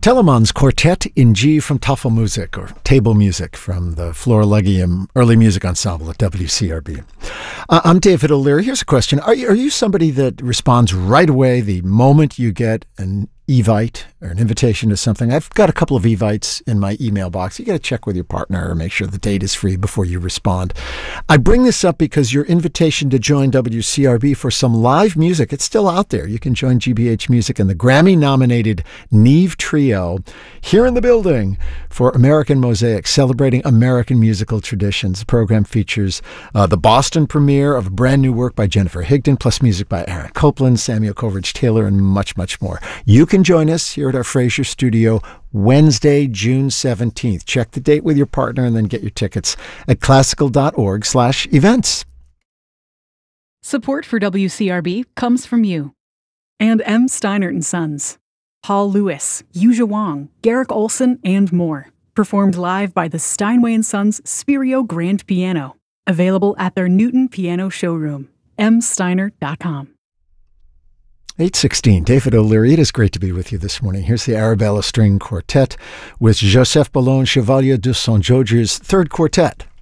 Telemann's Quartet in G from Tafelmusik, or Table Music from the Florilegium Early Music Ensemble at WCRB. I'm David O'Leary. Here's a question. Are you somebody that responds right away the moment you get an Evite or an invitation to something? I've got a couple of Evites in my email box. You got to check with your partner or make sure the date is free before you respond. I bring this up because your invitation to join WCRB for some live music, it's still out there. You can join GBH Music and the Grammy-nominated Neve Trio here in the building for American Mosaic, celebrating American musical traditions. The program features the Boston premiere of a brand new work by Jennifer Higdon, plus music by Aaron Copland, Samuel Coleridge-Taylor, and much, much more. You can join us here at our Fraser studio Wednesday, June 17th. Check the date with your partner and then get your tickets at classical.org/events. Support for WCRB comes from you. And M. Steinert & Sons. Paul Lewis, Yuja Wong, Garrick Olson, and more. Performed live by the Steinway & Sons Spirio Grand Piano. Available at their Newton Piano showroom. msteiner.com. 8:16, David O'Leary. It is great to be with you this morning. Here's the Arabella String Quartet with Joseph Ballon Chevalier de Saint-Georges' third quartet.